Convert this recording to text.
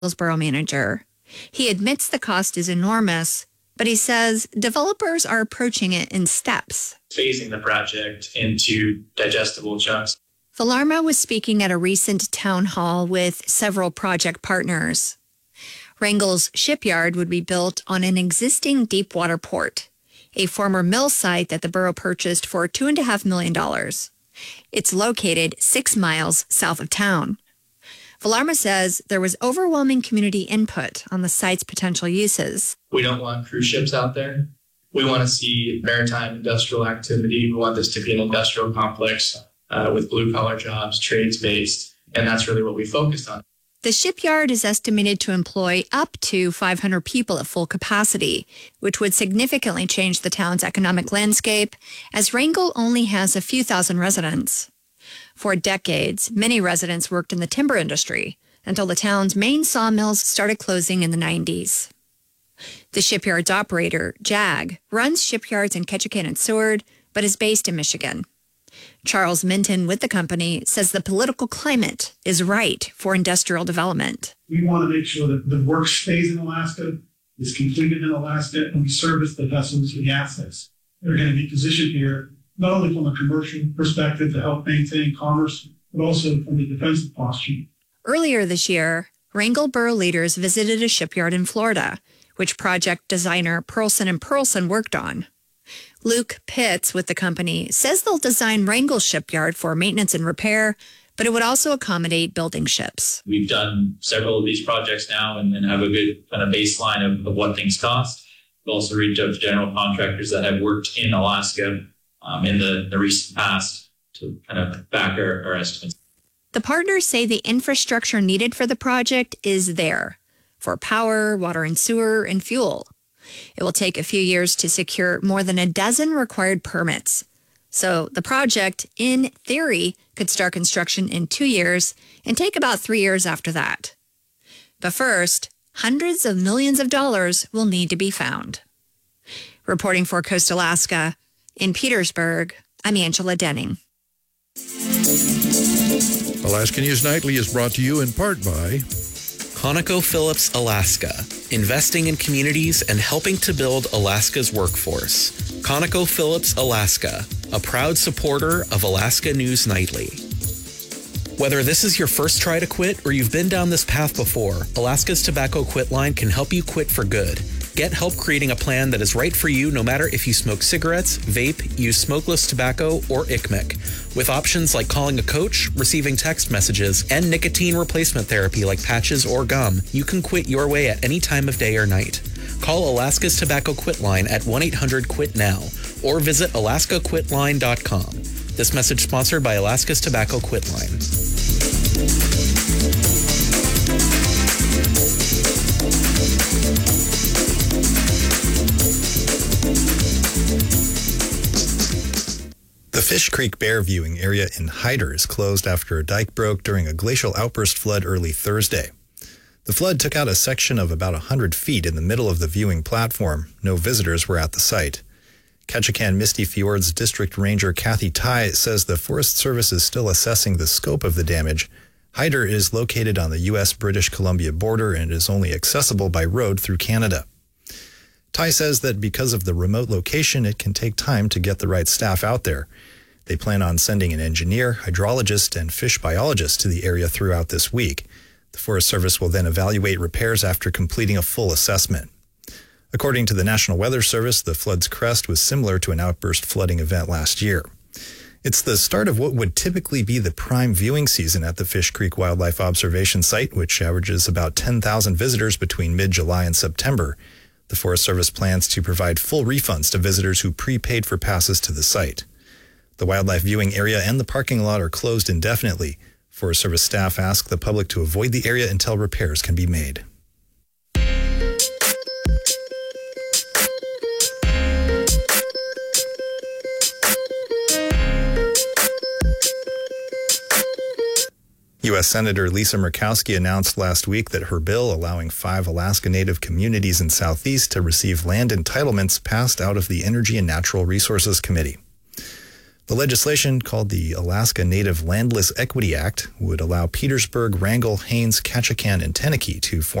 Borough manager. He admits the cost is enormous, but he says developers are approaching it in steps. Phasing the project into digestible chunks. Villarma was speaking at a recent town hall with several project partners. Wrangell's shipyard would be built on an existing deep water port, a former mill site that the borough purchased for $2.5 million. It's located 6 miles south of town. Villarma says there was overwhelming community input on the site's potential uses. We don't want cruise ships out there. We want to see maritime industrial activity. We want this to be an industrial complex with blue-collar jobs, trades-based, and that's really what we focused on. The shipyard is estimated to employ up to 500 people at full capacity, which would significantly change the town's economic landscape, as Wrangell only has a few thousand residents. For decades, many residents worked in the timber industry until the town's main sawmills started closing in the 90s. The shipyard's operator, JAG, runs shipyards in Ketchikan and Seward, but is based in Michigan. Charles Minton with the company says the political climate is right for industrial development. We want to make sure that the work stays in Alaska, is completed in Alaska, and we service the vessels and the assets that are going to be positioned here, not only from a commercial perspective to help maintain commerce, but also from the defensive posture. Earlier this year, Wrangell borough leaders visited a shipyard in Florida, which project designer Pearlson & Pearlson worked on. Luke Pitts with the company says they'll design Wrangell shipyard for maintenance and repair, but it would also accommodate building ships. We've done several of these projects now and have a good kind of baseline of what things cost. We've also reached out to general contractors that have worked in Alaska in the recent past to kind of back our estimates. The partners say the infrastructure needed for the project is there for power, water and sewer, and fuel. It will take a few years to secure more than a dozen required permits. So the project, in theory, could start construction in 2 years and take about 3 years after that. But first, hundreds of millions of dollars will need to be found. Reporting for Coast Alaska, in Petersburg, I'm Angela Denning. Alaska News Nightly is brought to you in part by ConocoPhillips Alaska, investing in communities and helping to build Alaska's workforce. ConocoPhillips Alaska, a proud supporter of Alaska News Nightly. Whether this is your first try to quit or you've been down this path before, Alaska's Tobacco Quit Line can help you quit for good. Get help creating a plan that is right for you no matter if you smoke cigarettes, vape, use smokeless tobacco, or ICMIC. With options like calling a coach, receiving text messages, and nicotine replacement therapy like patches or gum, you can quit your way at any time of day or night. Call Alaska's Tobacco Quit Line at 1-800-QUIT-NOW or visit alaskaquitline.com. This message sponsored by Alaska's Tobacco Quit Line. The Fish Creek Bear viewing area in Hyder is closed after a dike broke during a glacial outburst flood early Thursday. The flood took out a section of about 100 feet in the middle of the viewing platform. No visitors were at the site. Ketchikan Misty Fjords District Ranger Kathy Tai says the Forest Service is still assessing the scope of the damage. Hyder is located on the U.S.-British Columbia border and is only accessible by road through Canada. Tai says that because of the remote location, it can take time to get the right staff out there. They plan on sending an engineer, hydrologist, and fish biologist to the area throughout this week. The Forest Service will then evaluate repairs after completing a full assessment. According to the National Weather Service, the flood's crest was similar to an outburst flooding event last year. It's the start of what would typically be the prime viewing season at the Fish Creek Wildlife Observation Site, which averages about 10,000 visitors between mid-July and September. The Forest Service plans to provide full refunds to visitors who prepaid for passes to the site. The wildlife viewing area and the parking lot are closed indefinitely. Forest Service staff ask the public to avoid the area until repairs can be made. U.S. Senator Lisa Murkowski announced last week that her bill allowing 5 Alaska Native communities in Southeast to receive land entitlements passed out of the Energy and Natural Resources Committee. The legislation, called the Alaska Native Landless Equity Act, would allow Petersburg, Wrangell, Haines, Ketchikan, and Tenakee to form